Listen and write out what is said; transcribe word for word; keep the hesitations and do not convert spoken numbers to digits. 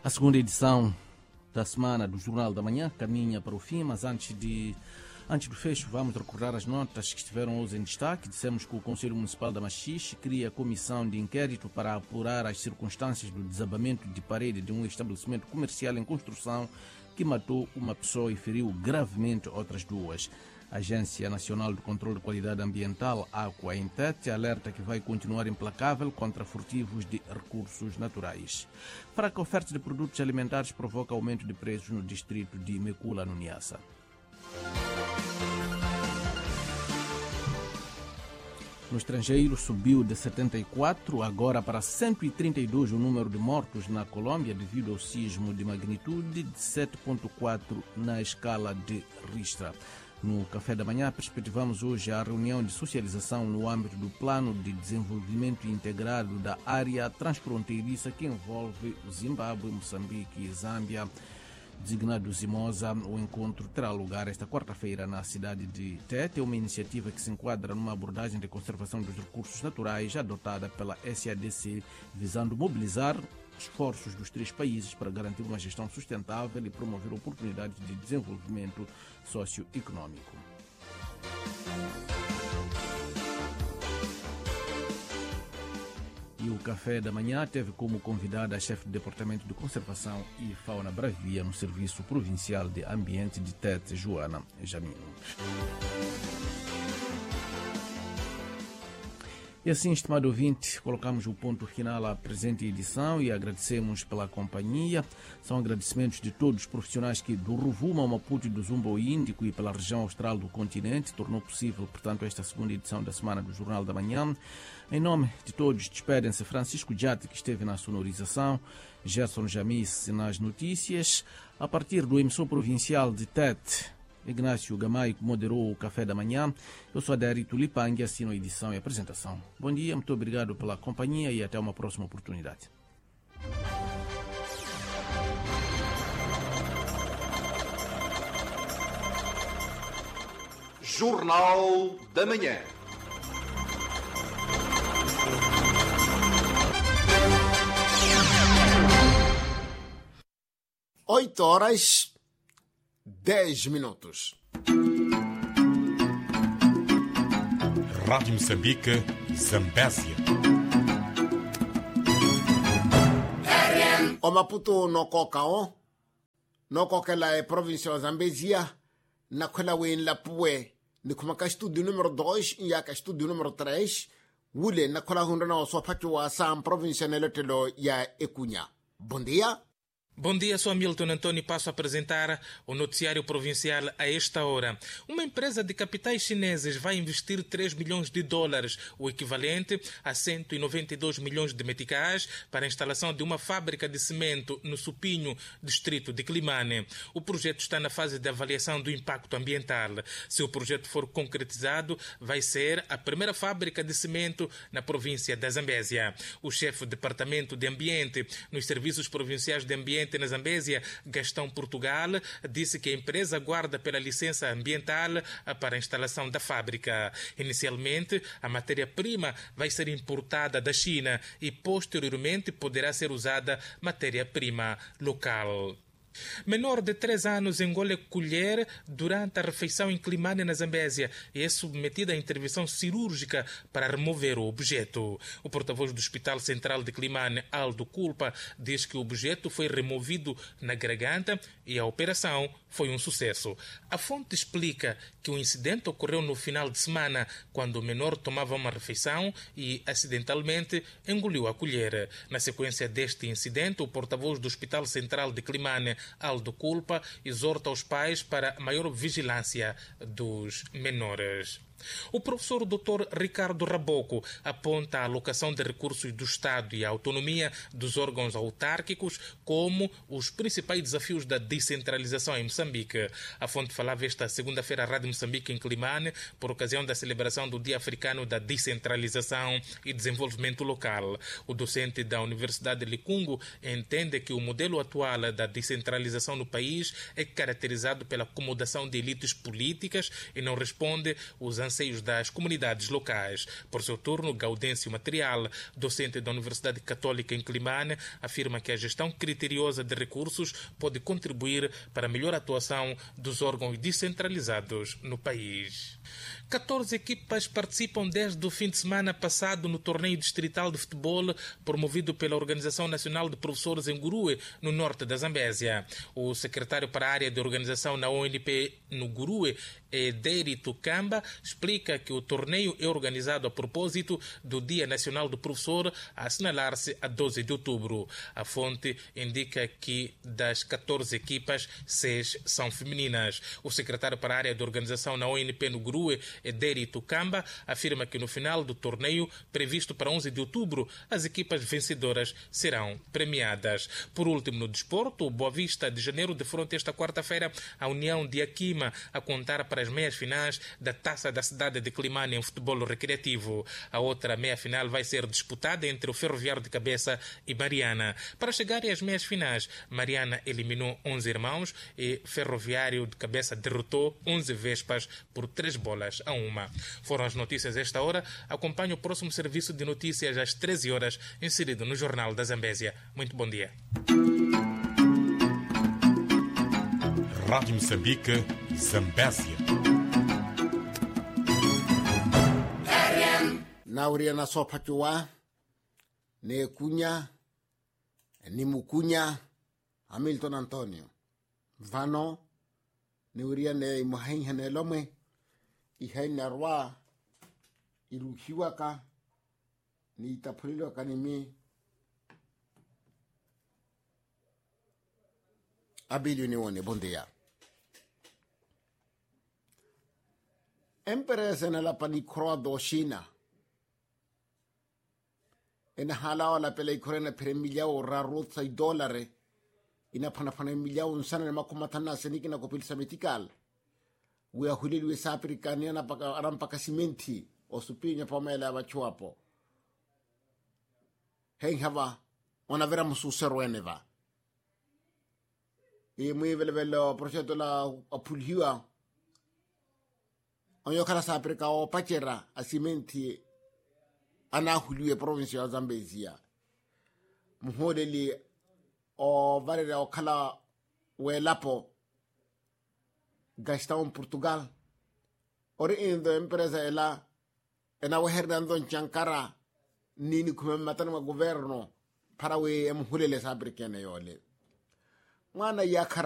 A segunda edição da semana do Jornal da Manhã caminha para o fim, mas antes, de, antes do fecho vamos recordar as notas que estiveram hoje em destaque. Dissemos que o Conselho Municipal da Machixe cria comissão de inquérito para apurar as circunstâncias do desabamento de parede de um estabelecimento comercial em construção que matou uma pessoa e feriu gravemente outras duas. A Agência Nacional de Controlo de Qualidade Ambiental, Aqua Intete, alerta que vai continuar implacável contra furtivos de recursos naturais. Fraca oferta de produtos alimentares provoca aumento de preços no distrito de Mekula, no Niassa. No estrangeiro, subiu de setenta e quatro agora para cento e trinta e dois o número de mortos na Colômbia devido ao sismo de magnitude de sete ponto quatro na escala de Richter. No Café da Manhã, perspectivamos hoje a reunião de socialização no âmbito do Plano de Desenvolvimento Integrado da Área Transfronteiriça que envolve Zimbábue, Moçambique e Zâmbia, designado Zimosa. O encontro terá lugar esta quarta-feira na cidade de Tete. É uma iniciativa que se enquadra numa abordagem de conservação dos recursos naturais adotada pela S A D C, visando mobilizar esforços dos três países para garantir uma gestão sustentável e promover oportunidades de desenvolvimento socioeconômico. E o Café da Manhã teve como convidada a chefe do Departamento de Conservação e Fauna Bravia no Serviço Provincial de Ambiente de Tete, Joana Jamino. E assim, estimado ouvinte, colocamos o ponto final à presente edição e agradecemos pela companhia. São agradecimentos de todos os profissionais que do Rovuma ao Maputo e do Zumbo Índico e pela região austral do continente tornou possível, portanto, esta segunda edição da semana do Jornal da Manhã. Em nome de todos, despedem-se Francisco Jati, que esteve na sonorização, Gerson Jamis nas notícias. A partir do emissor provincial de Tete, Ignácio Gamay, que moderou o Café da Manhã. Eu sou Adérito Lipang e assino a edição e a apresentação. Bom dia, muito obrigado pela companhia e até uma próxima oportunidade. Jornal da Manhã. Oito horas dez minutos. Rádio Moçambique, Zambésia. O Maputo no kokao, no kokela é província Zambésia, na quela wen la pué, ni kuma ka estúdio número dois e ya ka estúdio número três, wule na quela hunda na sua patua sam província nelotelo ya Ecunha. Bom dia. Bom dia, sou Hamilton Antônio e passo a apresentar o noticiário provincial a esta hora. Uma empresa de capitais chineses vai investir três milhões de dólares, o equivalente a cento e noventa e dois milhões de meticais, para a instalação de uma fábrica de cimento no Supinho, distrito de Climane. O projeto está na fase de avaliação do impacto ambiental. Se o projeto for concretizado, vai ser a primeira fábrica de cimento na província da Zambésia. O chefe do Departamento de Ambiente nos Serviços Provinciais de Ambiente na Zambésia, Gastão Portugal, disse que a empresa aguarda pela licença ambiental para a instalação da fábrica. Inicialmente, a matéria-prima vai ser importada da China e, posteriormente, poderá ser usada matéria-prima local. Menor de três anos engole colher durante a refeição em Climane, na Zambésia, e é submetida à intervenção cirúrgica para remover o objeto. O porta-voz do Hospital Central de Climane, Aldo Culpa, diz que o objeto foi removido na garganta e a operação foi um sucesso. A fonte explica que o incidente ocorreu no final de semana, quando o menor tomava uma refeição e, acidentalmente, engoliu a colher. Na sequência deste incidente, o porta-voz do Hospital Central de Climane, Aldo Culpa, exorta os pais para maior vigilância dos menores. O professor doutor Ricardo Raboco aponta a alocação de recursos do Estado e a autonomia dos órgãos autárquicos como os principais desafios da descentralização em Moçambique. A fonte falava esta segunda-feira à Rádio Moçambique em Climane, por ocasião da celebração do Dia Africano da Descentralização e Desenvolvimento Local. O docente da Universidade de Licungo entende que o modelo atual da descentralização no país é caracterizado pela acomodação de elites políticas e não responde aos anseios das comunidades locais. Por seu turno, Gaudêncio Material, docente da Universidade Católica em Climane, afirma que a gestão criteriosa de recursos pode contribuir para a melhor atuação dos órgãos descentralizados no país. catorze equipas participam desde o fim de semana passado no torneio distrital de futebol promovido pela Organização Nacional de Professores em Gurue, no norte da Zambésia. O secretário para a área de organização na O N P no Gurue, Ederi Tukamba, explica que o torneio é organizado a propósito do Dia Nacional do Professor, a assinalar-se a doze de outubro. A fonte indica que das catorze equipas, seis são femininas. O secretário para a área de organização na O N P no Gurue, Ederi Tukamba, afirma que no final do torneio, previsto para onze de outubro, as equipas vencedoras serão premiadas. Por último, no desporto, o Boa Vista de Janeiro defronta esta quarta-feira a União de Aquima, a contar para as meias-finais da Taça da Cidade de Climane em futebol recreativo. A outra meia-final vai ser disputada entre o Ferroviário de Cabeça e Mariana. Para chegarem às meias-finais, Mariana eliminou onze irmãos e Ferroviário de Cabeça derrotou onze Vespas por três bolas a uma. Foram as notícias esta hora. Acompanhe o próximo serviço de notícias às treze horas, inserido no Jornal da Zambésia. Muito bom dia. Rádio Moçambique, Zambésia. Nauria na sopa chua, ne Cunha, ni Mucunha, Hamilton Antonio. Vano, ne uria ne Mohain ne Lome, i haina roa, i ruhiwaka, ni tapulilo kanimi, Abilio ni one, bom dia. Empresa na la panicroa do China. Ena halao la pele ikorena per miliao raruzza i dollari. Ina panapana miliao unsana na makumatana seniki na kopil sametikal. Wea hulili we sapiri kania na paka arampaka simenti o supinya pamela wachuapo. Hei hava, ona vera mususero eneva. E mui vele vele progetto la apulhiwa. Onyo kala sapiri ka o pachera a simenti ana huliwe province ya Zambezia. Muhodeli o valere o kala we lapo gasta un Portugal. Ori indo empresa ela ena we Hernando Chankara nini kume matana governo para we em hulele sabri kene yole. Mwana ya